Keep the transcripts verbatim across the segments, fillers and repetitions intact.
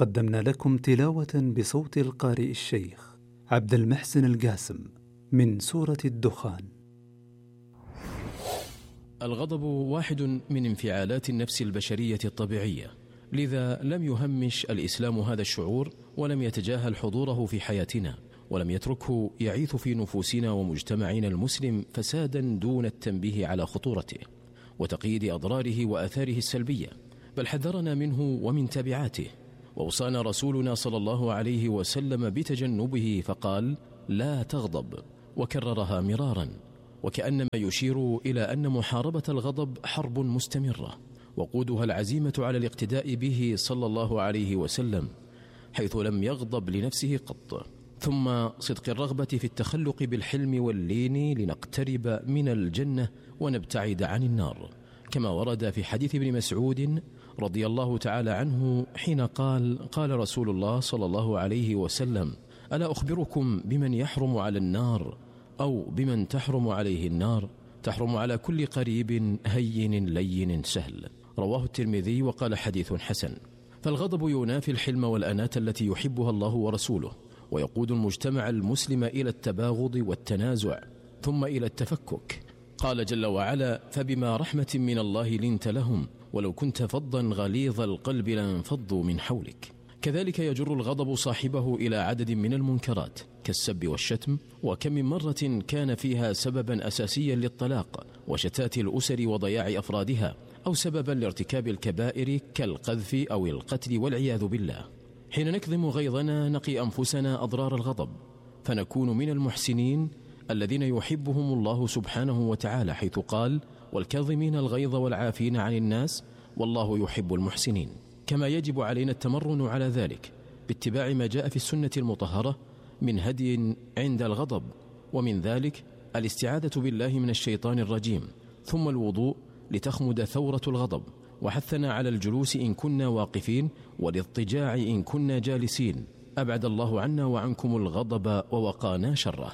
قدمنا لكم تلاوة بصوت القارئ الشيخ عبد المحسن القاسم من سورة الدخان. الغضب واحد من انفعالات النفس البشرية الطبيعية، لذا لم يهمش الإسلام هذا الشعور، ولم يتجاهل حضوره في حياتنا، ولم يتركه يعيث في نفوسنا ومجتمعنا المسلم فسادا دون التنبيه على خطورته وتقييد أضراره وآثاره السلبية، بل حذرنا منه ومن تبعاته، ووصانا رسولنا صلى الله عليه وسلم بتجنبه فقال: لا تغضب، وكررها مرارا، وكأنما يشير إلى أن محاربة الغضب حرب مستمرة وقودها العزيمة على الاقتداء به صلى الله عليه وسلم، حيث لم يغضب لنفسه قط. ثم صدق الرغبة في التخلق بالحلم واللين لنقترب من الجنة ونبتعد عن النار، كما ورد في حديث ابن مسعود رضي الله تعالى عنه حين قال: قال رسول الله صلى الله عليه وسلم: ألا أخبركم بمن يحرم على النار أو بمن تحرم عليه النار؟ تحرم على كل قريب هين لين سهل. رواه الترمذي وقال: حديث حسن. فالغضب ينافي الحلم والأناة التي يحبها الله ورسوله، ويقود المجتمع المسلم إلى التباغض والتنازع ثم إلى التفكك. قال جل وعلا: فبما رحمة من الله لنت لهم ولو كنت فظا غليظ القلب لانفضوا من حولك. كذلك يجر الغضب صاحبه إلى عدد من المنكرات كالسب والشتم، وكم من مرة كان فيها سببا أساسيا للطلاق وشتات الأسر وضياع أفرادها، أو سببا لارتكاب الكبائر كالقذف أو القتل والعياذ بالله. حين نكظم غيظنا نقي أنفسنا أضرار الغضب، فنكون من المحسنين الذين يحبهم الله سبحانه وتعالى، حيث قال: والكاظمين الغيظ والعافين عن الناس والله يحب المحسنين. كما يجب علينا التمرن على ذلك باتباع ما جاء في السنة المطهرة من هدي عند الغضب، ومن ذلك الاستعاذة بالله من الشيطان الرجيم، ثم الوضوء لتخمد ثورة الغضب، وحثنا على الجلوس إن كنا واقفين والاضطجاع إن كنا جالسين. أبعد الله عنا وعنكم الغضب ووقانا شره.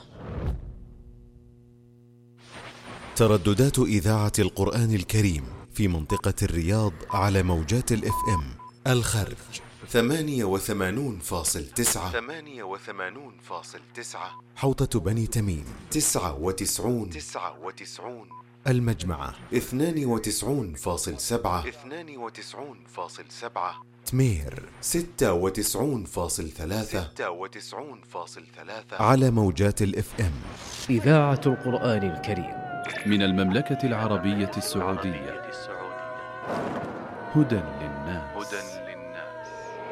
ترددات إذاعة القرآن الكريم في منطقة الرياض على موجات الاف ام الخرج ثمانية وثمانون فاصل تسعة ثمانية وثمانون فاصل تسعة حوطة بني تميم تسعة وتسعون تسعة وتسعون المجمعة اثنان وتسعون فاصل سبعة اثنان وتسعون فاصل سبعة تمير ستة وتسعون فاصل ثلاثة ستة وتسعون فاصل ثلاثة على موجات الاف ام. إذاعة القرآن الكريم من المملكة العربية السعودية. هدى للناس. هدى للناس.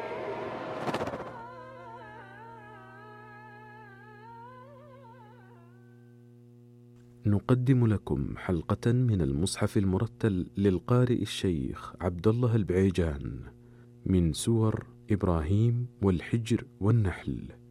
نقدم لكم حلقة من المصحف المرتل للقارئ الشيخ عبد الله البعيجان من سور إبراهيم والحجر والنحل.